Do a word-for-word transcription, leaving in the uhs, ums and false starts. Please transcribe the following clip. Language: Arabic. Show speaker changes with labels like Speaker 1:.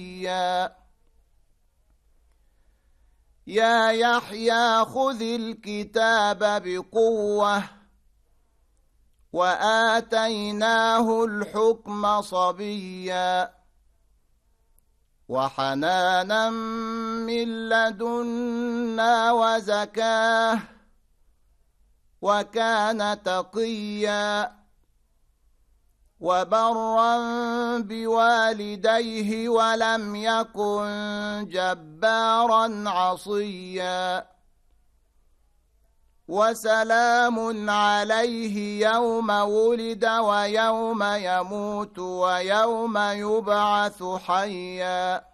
Speaker 1: يا يحيى خذ الكتاب بقوة وآتيناه الحكم صبيا وحنانا من لدنا وزكاه وكان تقيا وبرا بوالديه ولم يكن جبارا عصيا وسلام عليه يوم ولد ويوم يموت ويوم يبعث حيا